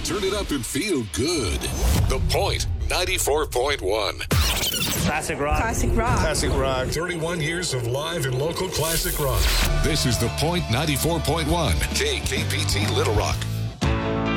Turn it up and feel good. The Point 94.1. Classic rock. Classic rock. Classic rock. 31 years of live and local classic rock. This is The Point 94.1. KKPT Little Rock.